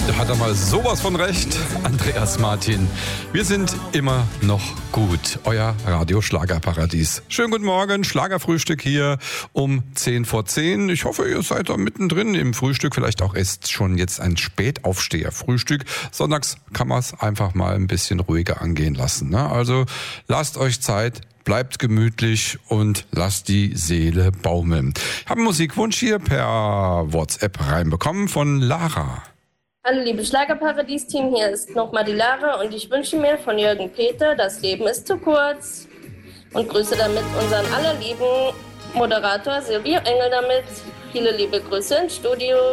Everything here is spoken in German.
Da hat er mal sowas von recht, Andreas Martin. Wir sind immer noch gut, euer Radio-Schlagerparadies. Schönen guten Morgen, Schlagerfrühstück hier um 10:10. Ich hoffe, ihr seid da mittendrin im Frühstück. Vielleicht auch ist schon jetzt ein Spätaufsteher-Frühstück. Sonntags kann man es einfach mal ein bisschen ruhiger angehen lassen, ne? Also lasst euch Zeit. Bleibt gemütlich und lasst die Seele baumeln. Ich habe einen Musikwunsch hier per WhatsApp reinbekommen von Lara. Hallo liebe Schlagerparadies-Team, hier ist nochmal die Lara und ich wünsche mir von Jürgen Peter, das Leben ist zu kurz. Und grüße damit unseren allerlieben Moderator Silvio Engel damit. Viele liebe Grüße ins Studio.